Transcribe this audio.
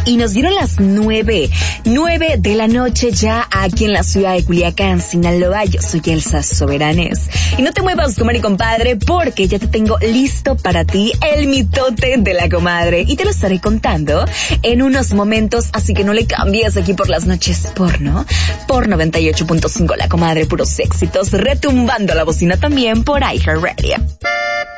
y nos dieron las 9 de la noche ya aquí en la ciudad de Culiacán, Sinaloa. Yo soy Elsa Soberanes. Y no te muevas, comadre y compadre, porque ya te tengo listo para ti el mitote de la comadre. Y te lo estaré contando en unos momentos, así que no le cambies aquí por las noches porno. Por 98.5 La Comadre, puros éxitos, retumbando la bocina también por iHeartRadio.